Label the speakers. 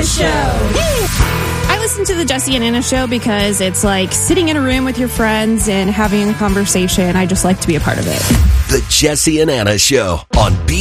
Speaker 1: Anna Show. I listen to the Jesse and Anna Show because it's like sitting in a room with your friends and having a conversation. I just like to be a part of it.
Speaker 2: The Jesse and Anna Show on